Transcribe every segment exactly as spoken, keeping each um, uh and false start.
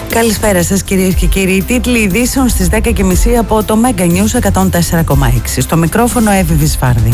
Καλησπέρα σας κυρίες και κύριοι. Οι τίτλοι ειδήσεων στις δέκα και μισή από το Mega News εκατόν τέσσερα κόμμα έξι. Στο μικρόφωνο Εύη Βυσβάρδη.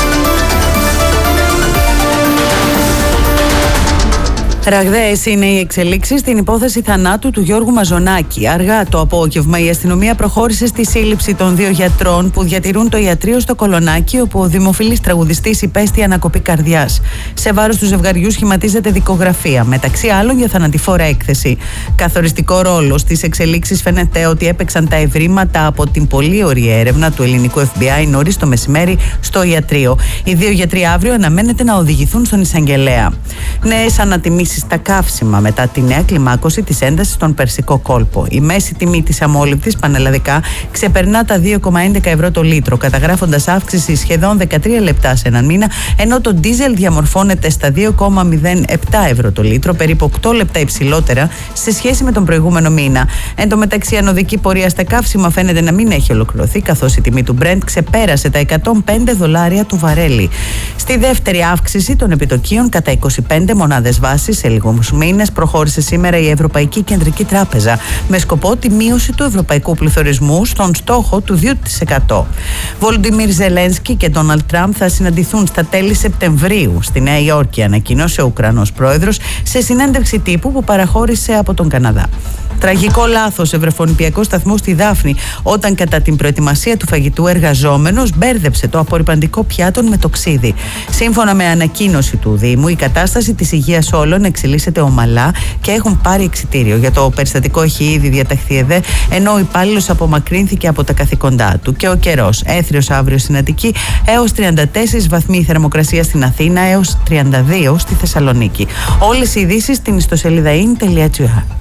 Ραγδαίες είναι οι εξελίξεις στην υπόθεση θανάτου του Γιώργου Μαζονάκη. Αργά το απόγευμα η αστυνομία προχώρησε στη σύλληψη των δύο γιατρών που διατηρούν το ιατρείο στο Κολονάκι, όπου ο δημοφιλής τραγουδιστής υπέστη ανακοπή καρδιάς. Σε βάρος του ζευγαριού σχηματίζεται δικογραφία, μεταξύ άλλων για θανατηφόρα έκθεση. Καθοριστικό ρόλο στις εξελίξεις φαίνεται ότι έπαιξαν τα ευρήματα από την πολύ ωραία έρευνα του ελληνικού εφ μπι άι νωρίς το μεσημέρι στο ιατρείο. Οι δύο γιατροί αύριο αναμένεται να οδηγηθούν στον εισαγγελέα. Νέες ανατιμήσεις στα καύσιμα μετά τη νέα κλιμάκωση της έντασης στον Περσικό κόλπο. Η μέση τιμή της αμόλυβδης πανελλαδικά ξεπερνά τα δύο κόμμα έντεκα ευρώ το λίτρο, καταγράφοντας αύξηση σχεδόν δεκατρία λεπτά σε έναν μήνα, ενώ το ντίζελ διαμορφώνεται στα δύο κόμμα μηδέν επτά ευρώ το λίτρο, περίπου οκτώ λεπτά υψηλότερα σε σχέση με τον προηγούμενο μήνα. Εν τω μεταξύ, η ανωδική πορεία στα καύσιμα φαίνεται να μην έχει ολοκληρωθεί, καθώς η τιμή του Brent ξεπέρασε τα εκατόν πέντε δολάρια του βαρέλι. Στη δεύτερη αύξηση των επιτοκίων κατά είκοσι πέντε μονάδες βάσης σε λίγους μήνες προχώρησε σήμερα η Ευρωπαϊκή Κεντρική Τράπεζα με σκοπό τη μείωση του ευρωπαϊκού πληθωρισμού στον στόχο του δύο τοις εκατό. Βολοντιμίρ Ζελένσκι και Ντόναλντ Τραμπ θα συναντηθούν στα τέλη Σεπτεμβρίου στη Νέα Υόρκη, ανακοίνωσε ο Ουκρανός πρόεδρος σε συνέντευξη τύπου που παραχώρησε από τον Καναδά. Τραγικό λάθος ευρεφονιπιακό σταθμό στη Δάφνη, όταν κατά την προετοιμασία του φαγητού εργαζόμενος μπέρδεψε το απορρυπαντικό πιάτο με το ξύδι. Σύμφωνα με ανακοίνωση του Δήμου, η κατάσταση της υγείας όλων εξελίσσεται ομαλά και έχουν πάρει εξιτήριο. Για το περιστατικό έχει ήδη διαταχθεί ΕΔΕ, ενώ ο υπάλληλος απομακρύνθηκε από τα καθήκοντά του. Και ο καιρός: έθριος αύριο στην Αττική έως τριάντα τέσσερις βαθμοί, θερμοκρασία στην Αθήνα έως τριάντα δύο στη Θεσσαλονίκη. Όλες οι ειδήσεις στην ιστοσελίδα in τελεία gr.